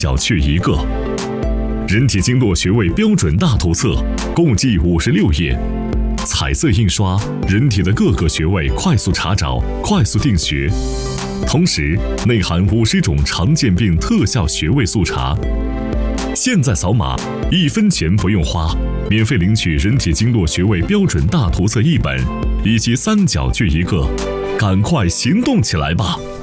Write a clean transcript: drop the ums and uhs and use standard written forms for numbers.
角去一个。人体经络穴位标准大图册共计56页，彩色印刷，人体的各个穴位快速查找，快速定穴。同时内含50种常见病特效穴位速查。现在扫码，1分钱不用花，免费领取人体经络穴位标准大图册1本，以及3角聚1个，赶快行动起来吧！